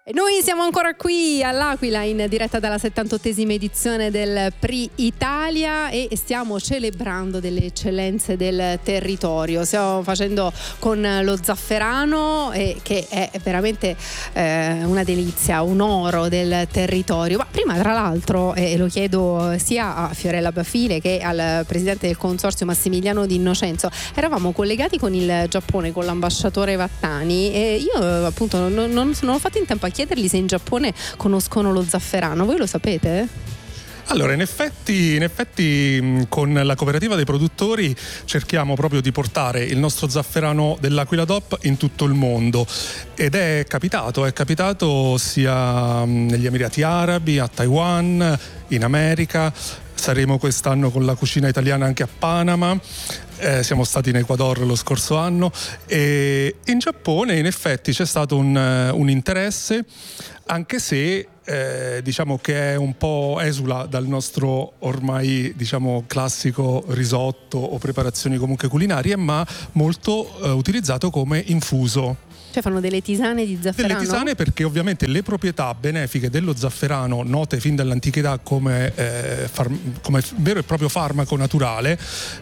E noi siamo ancora qui all'Aquila in diretta dalla 78esima edizione del PRI Italia e stiamo celebrando delle eccellenze del territorio. Stiamo facendo con lo zafferano che è veramente una delizia, un oro del territorio. Ma prima, tra l'altro, lo chiedo sia a Fiorella Bafile che al presidente del consorzio Massimiliano Di Innocenzo, eravamo collegati con il Giappone, con l'ambasciatore Vattani, e io appunto non ho fatto in tempo a chiedergli se in Giappone conoscono lo zafferano. Voi lo sapete? Allora, in effetti con la cooperativa dei produttori cerchiamo proprio di portare il nostro zafferano dell'Aquila DOP in tutto il mondo, ed è capitato sia negli Emirati Arabi, a Taiwan, in America. Saremo quest'anno con la cucina italiana anche a Panama. Siamo stati in Ecuador lo scorso anno, e in Giappone in effetti c'è stato un interesse, anche se diciamo che è un po' esula dal nostro ormai classico risotto o preparazioni comunque culinarie, ma molto utilizzato come infuso. Cioè fanno delle tisane di zafferano? Delle tisane, perché ovviamente le proprietà benefiche dello zafferano, note fin dall'antichità come vero e proprio farmaco naturale,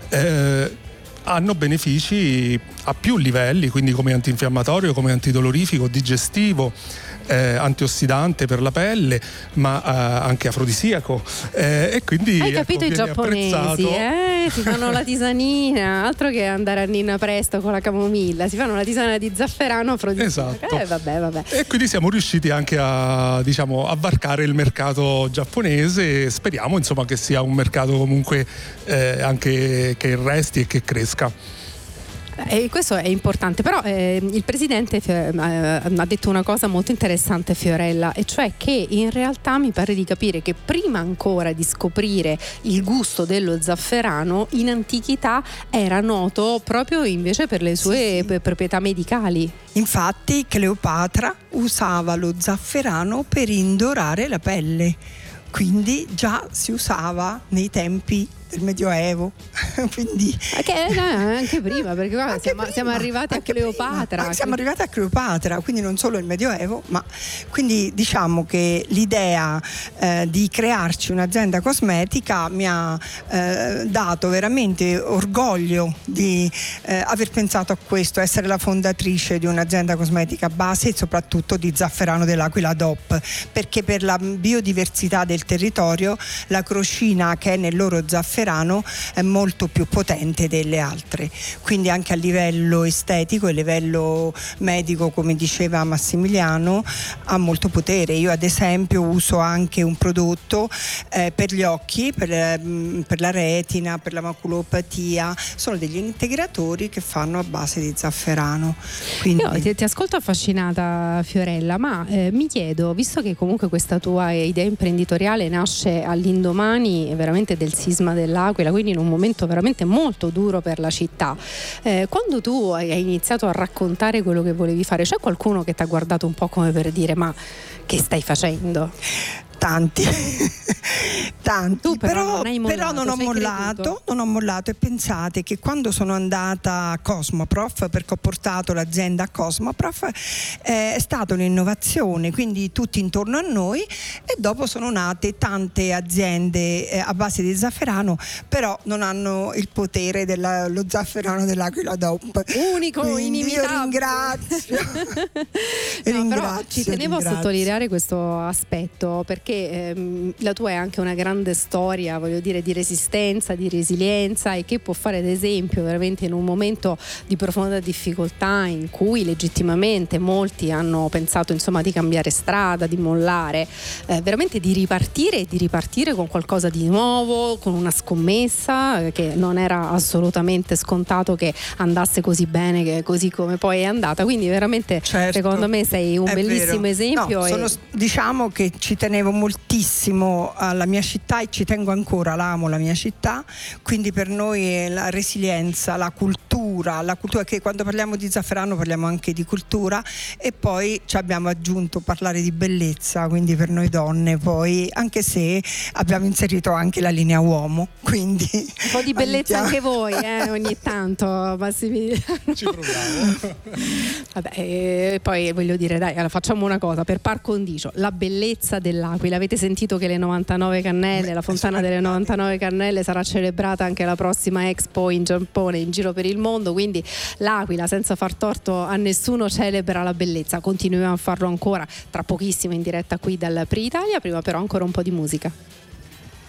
hanno benefici a più livelli, quindi come antinfiammatorio, come antidolorifico, digestivo, antiossidante per la pelle, ma anche afrodisiaco, e quindi hai capito, i giapponesi si fanno la tisanina, altro che andare a Ninna Presto con la camomilla, si fanno la tisana di zafferano afrodisiaco. Esatto. Vabbè. E quindi siamo riusciti anche a varcare il mercato giapponese. Speriamo insomma che sia un mercato comunque anche che resti e che cresca. E questo è importante, però il presidente ha detto una cosa molto interessante, Fiorella, e cioè che in realtà mi pare di capire che prima ancora di scoprire il gusto dello zafferano, in antichità era noto proprio invece per le sue proprietà medicali. Infatti Cleopatra usava lo zafferano per indorare la pelle, quindi già si usava nei tempi del Medioevo. Quindi anche prima, perché qua siamo arrivati a Cleopatra. Siamo arrivati a Cleopatra, quindi non solo il Medioevo, ma quindi diciamo che l'idea di crearci un'azienda cosmetica mi ha dato veramente orgoglio di aver pensato a questo, essere la fondatrice di un'azienda cosmetica a base e soprattutto di zafferano dell'Aquila DOP, perché per la biodiversità del territorio la crocina che è nel loro zafferano è molto più potente delle altre, quindi anche a livello estetico e a livello medico, come diceva Massimiliano, ha molto potere. Io ad esempio uso anche un prodotto per gli occhi, per la retina, per la maculopatia, sono degli integratori che fanno a base di zafferano. Quindi... Io ti ascolto affascinata, Fiorella, ma mi chiedo, visto che comunque questa tua idea imprenditoriale nasce all'indomani veramente del sisma dell'Aquila, quindi in un momento veramente molto duro per la città, quando tu hai iniziato a raccontare quello che volevi fare, c'è qualcuno che ti ha guardato un po' come per dire: ma che stai facendo? Tanti, tu però non ho mollato, e pensate che quando sono andata a Cosmoprof, perché ho portato l'azienda a Cosmoprof, è stata un'innovazione, quindi tutti intorno a noi, e dopo sono nate tante aziende a base di zafferano, però non hanno il potere dello zafferano dell'Aquila DOP. Unico, quindi inimitabile. Io ringrazio. Però ci tenevo a sottolineare questo aspetto, perché la tua è anche una grande storia, voglio dire, di resistenza, di resilienza, e che può fare ad esempio veramente in un momento di profonda difficoltà in cui legittimamente molti hanno pensato insomma di cambiare strada, di mollare, veramente di ripartire con qualcosa di nuovo, con una scommessa che non era assolutamente scontato che andasse così bene, così come poi è andata. Quindi veramente secondo me sei un bellissimo esempio. Diciamo che ci tenevo moltissimo alla mia città e ci tengo ancora, la amo la mia città, quindi per noi è la resilienza, la cultura, che quando parliamo di Zafferano parliamo anche di cultura, e poi ci abbiamo aggiunto parlare di bellezza, quindi per noi donne poi, anche se abbiamo inserito anche la linea uomo, quindi un po' di bellezza anche voi ogni tanto, Massimiliano. Ci proviamo. Vabbè, poi voglio dire, dai, allora facciamo una cosa per par condicio, la bellezza dell'Aquila. Avete sentito che le 99 cannelle, la fontana delle 99 cannelle sarà celebrata anche alla prossima Expo in Giappone, in giro per il mondo, quindi l'Aquila, senza far torto a nessuno, celebra la bellezza. Continuiamo a farlo ancora tra pochissimo in diretta qui dal Pri Italia, prima però ancora un po' di musica.